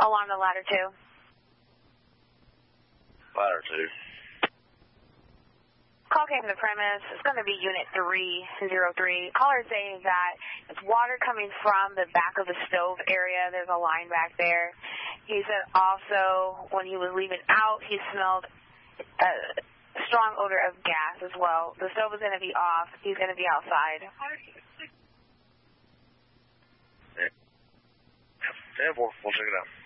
Along the ladder 2. Ladder 2. Call came to the premise. It's going to be Unit 303. Caller saying that it's water coming from the back of the stove area. There's a line back there. He said also when he was leaving out, he smelled a strong odor of gas as well. The stove is going to be off. He's going to be outside. Yeah, we'll check it out.